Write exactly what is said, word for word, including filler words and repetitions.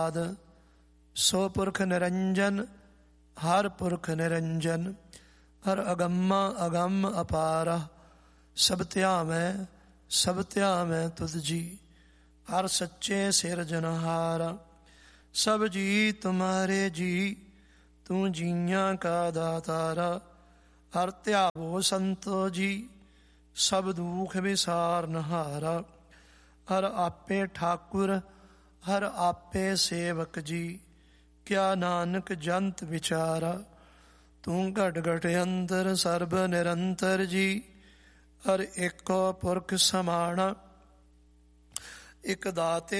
ਸੋ ਪੁਰਖ ਨਿਰੰਜਨ ਹਰ ਪੁਰਖ ਨਿਰੰਜਨ। ਹਰ ਅਗੰਮਾ ਅਗੰਮ ਅਪਾਰਾ ਸਭ ਧਿਆਵੈ ਸਭ ਧਿਆਵੈ ਤੁਧ ਜੀ। ਹਰ ਸੱਚੇ ਸਿਰਜਨਹਾਰਾ ਸਭ ਜੀ ਤੁਮਾਰੇ ਜੀ। ਤੂੰ ਜੀਆਂ ਕਾ ਦਾਤਾਰਾ ਹਰ ਧਿਆਵੋ ਸੰਤੋ ਜੀ। ਸਭ ਦੁਖ ਵਿਸਾਰਨਹਾਰਾ ਹਰ ਆਪੇ ਠਾਕੁਰ ਹਰ ਆਪੇ ਸੇਵਕ ਜੀ। ਕਿਆ ਨਾਨਕ ਜੰਤ ਵਿਚਾਰਾ ਤੂੰ ਘਟ ਘਟ ਅੰਤਰ ਸਰਬ ਨਿਰੰਤਰ ਜੀ। ਹਰ ਏਕੋ ਪੁਰਖ ਸਮਾਣਾ ਇਕ ਦਾਤੇ